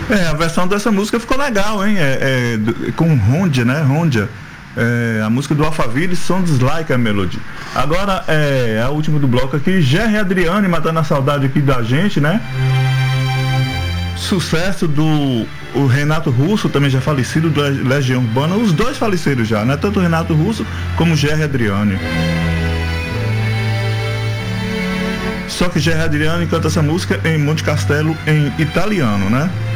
A versão dessa música ficou legal, hein? Com Rondia, né? Rondia. A música do Alphaville, Sounds Like a Melody. Agora, a última do bloco aqui, Gerry Adriane, matando a saudade aqui da gente, né? Sucesso do Renato Russo, também já falecido, da Legião Urbana. Os dois faleceram já, né? Tanto o Renato Russo como o Gerry Adriane. Só que Gerry Adriane canta essa música em Monte Castelo em italiano, né?